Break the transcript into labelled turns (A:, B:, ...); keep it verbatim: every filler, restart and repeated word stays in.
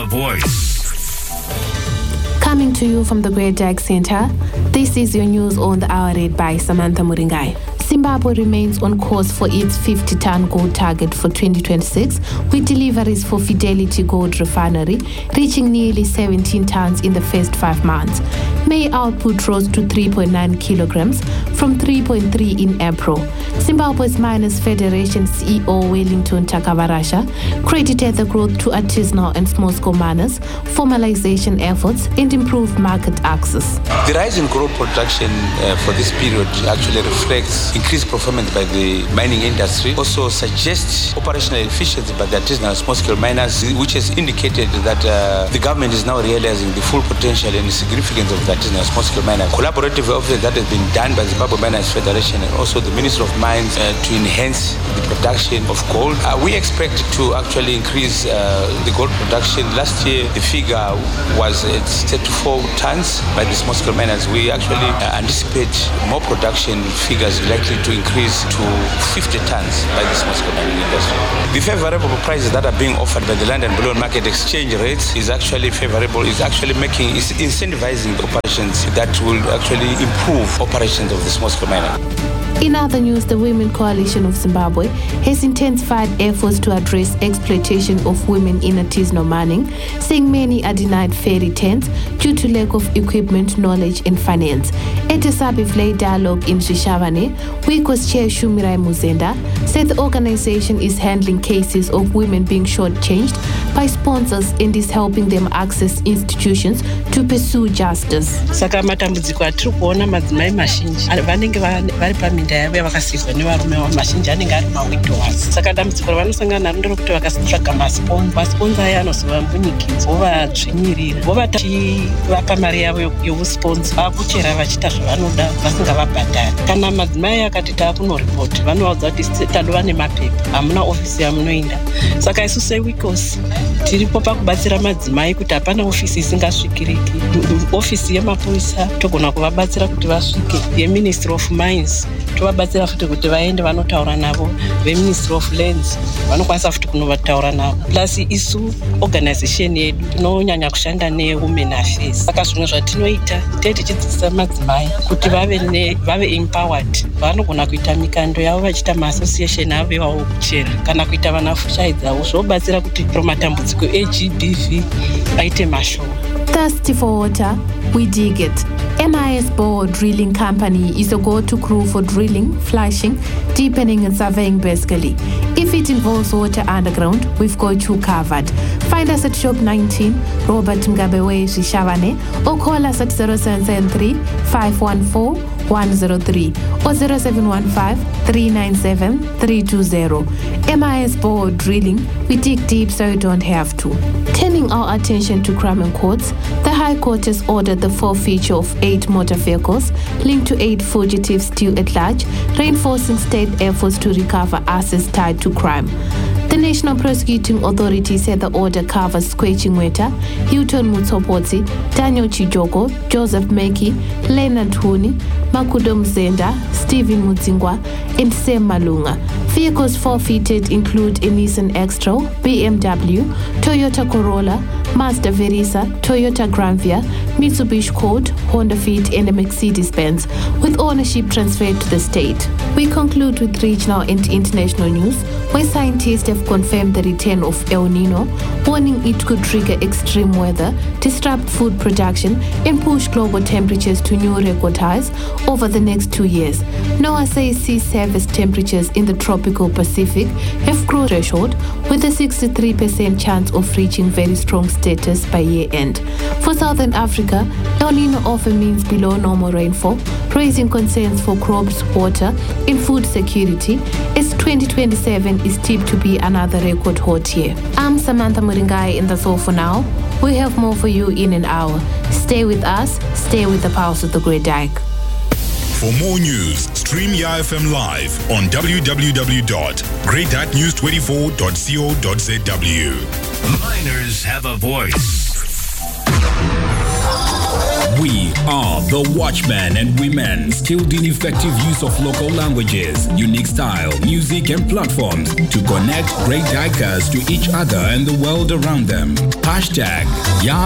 A: a voice.
B: Coming to you from the Great Dyke Center, this is your news on the hour read by Samantha Muringai. Zimbabwe remains on course for its fifty-ton gold target for twenty twenty-six, with deliveries for Fidelity Gold Refinery reaching nearly seventeen tons in the first five months. May output rose to three point nine kilograms from three point three in April. Zimbabwe's Miners Federation C E O Wellington Takavarasha credited the growth to artisanal and small-scale miners, formalization efforts, and improved market access.
C: The rise in gold production uh, for this period actually reflects increased performance by the mining industry, also suggests operational efficiency by the artisanal small-scale miners, which has indicated that uh, the government is now realizing the full potential and the significance of the artisanal small-scale miners. Collaborative effort that has been done by the Zimbabwe Miners Federation and also the Ministry of Mines uh, to enhance the production of gold. Uh, we expect to actually increase uh, the gold production. Last year, the figure was at thirty-four tons by the small-scale miners. We actually uh, anticipate more production figures likely to increase to fifty tons by the small-scale mining industry. The favorable prices that are being offered by the London Bullion Market exchange rates is actually favorable. It's actually making, is incentivizing operations that will actually improve operations of the small-scale miner.
B: In other news, the Women Coalition of Zimbabwe has intensified efforts to address exploitation of women in artisanal mining, saying many are denied fair returns due to lack of equipment, knowledge, and finance. At a Sabiflay dialogue in Shishavane, WICO's chair Shumirai Muzenda said the organization is handling cases of women being shortchanged by sponsors and is helping them access institutions to pursue justice.
D: Saka matambudziko atiri kuona madzimai mazhinji vanenge vari paminda yavo yavakasirwa nevarume mazhinji anenge ari mawidowers. Saka dambudziko ravanosangana naro nderekuti vakatsvaga masponsa. Masponsa aya anozovambunyikidza, vovadzvinyirira, vovachivapa mari yavo yousponsa, vakuchera vachiita zvavanoda vasingavabhadhari. Kana madzimai akati taakunoripoti, vanovaudza kuti tadova nemapepa, hamuna ofisi yamunoenda. Saka isu seWICOS tiripo pakubatsira madzimai kuti hapana ofisi isingasvikiriki. Ofisi yemapolisa togona kuvabatsira kuti vasvike, yeMinistry of Mines tovabatsira futi kuti vaende vanotaura navo, veMinistry of Lands vanokwanisa futi kunotaura navo. Plus isu organization yedu tinonyanya kushanda neWomen Affairs. Saka zvimwe zvatinoita tete tichidzidzisa madzimai kuti vave ne vave empowered, vanogona kuita mikando yavo vachiita maassociation avo iwawo kuchera kana kuita vanafushaidzavo, zvobatsira kuti matambudziko eG B V aite mashoma.
B: Thirsty for water, we dig it. M I S Bore Drilling Company is a go-to crew for drilling, flushing, deepening and surveying basically. If it involves water underground, we've got you covered. Find us at Shop nineteen, Robert Mugabewe, Shishavane, or call us at zero seven seven three, five one four, one zero three or zero seven one five, three nine seven, three two zero. M I S Bore Drilling, we dig deep so you don't have to. Turning our attention to crime and courts, the High Court has ordered the forfeiture of eight motor vehicles linked to eight fugitives still at large, reinforcing state efforts to recover assets tied to crime. The National Prosecuting Authority said the order covers Kwechi Mweta, Hilton Mutsopotsi, Daniel Chijoko, Joseph Meki, Leonard Huni, Makudo Mzenda, Stephen Mutsingwa, and Sam Malunga. Vehicles forfeited include a Nissan X-Trail, B M W, Toyota Corolla, Mazda Verisa, Toyota Granvia, Mitsubishi Colt, Honda Fit, and a Mercedes-Benz, with ownership transferred to the state. We conclude with regional and international news, where scientists have confirmed the return of El Nino, warning it could trigger extreme weather, disrupt food production, and push global temperatures to new record highs over the next two years. NOAA says sea surface temperatures in the tropical Pacific have crossed threshold, with a sixty-three percent chance of reaching very strong status by year-end. For Southern Africa, El Nino often means below normal rainfall, raising concerns for crops, water, and food security, as twenty twenty-seven is tipped to be another record hot year. I'm Samantha Muringai, and that's all for now. We have more for you in an hour. Stay with us, stay with the Pulse of the Great Dyke.
A: For more news, stream Y I F M live on w w w dot great dyke news twenty-four dot co dot z w. Miners have a voice. We are the watchmen and women skilled in effective use of local languages, unique style, music and platforms to connect great dikers to each other and the world around them. Hashtag